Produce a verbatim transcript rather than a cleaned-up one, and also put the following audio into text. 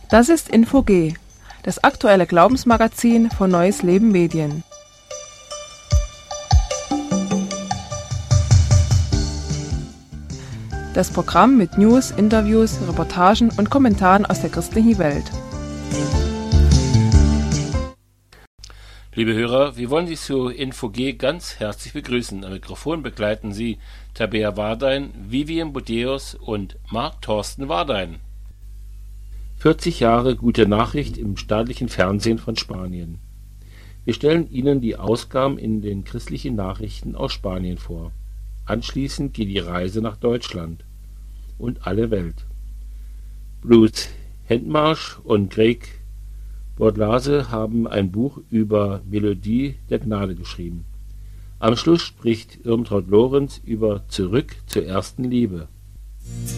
Das ist Info G, das aktuelle Glaubensmagazin von Neues Leben Medien. Das Programm mit News, Interviews, Reportagen und Kommentaren aus der christlichen Welt. Liebe Hörer, wir wollen Sie zu Info G ganz herzlich begrüßen. Am Mikrofon begleiten Sie Tabea Wardein, Vivian Budeus und Marc Thorsten Wardein. vierzig Jahre gute Nachricht im staatlichen Fernsehen von Spanien. Wir stellen Ihnen die Ausgaben in den christlichen Nachrichten aus Spanien vor. Anschließend geht die Reise nach Deutschland und alle Welt. Bruce Hendmarsh und Greg Bordlase haben ein Buch über Melodie der Gnade geschrieben. Am Schluss spricht Irmtraud Lorenz über Zurück zur ersten Liebe.